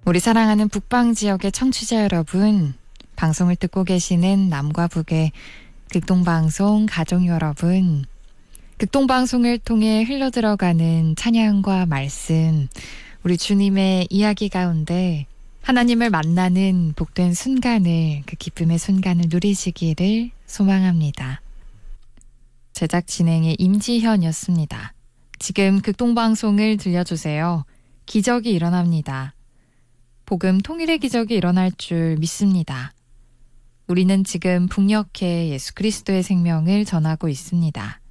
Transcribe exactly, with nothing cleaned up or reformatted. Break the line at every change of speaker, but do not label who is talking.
우리 사랑하는 북방 지역의 청취자 여러분, 방송을 듣고 계시는 남과 북의 극동방송 가족 여러분, 극동방송을 통해 흘러들어가는 찬양과 말씀, 우리 주님의 이야기 가운데 하나님을 만나는 복된 순간을, 그 기쁨의 순간을 누리시기를 소망합니다. 제작 진행의 임지현이었습니다. 지금 극동방송을 들려주세요. 기적이 일어납니다. 복음 통일의 기적이 일어날 줄 믿습니다. 우리는 지금 북녘에 예수 그리스도의 생명을 전하고 있습니다.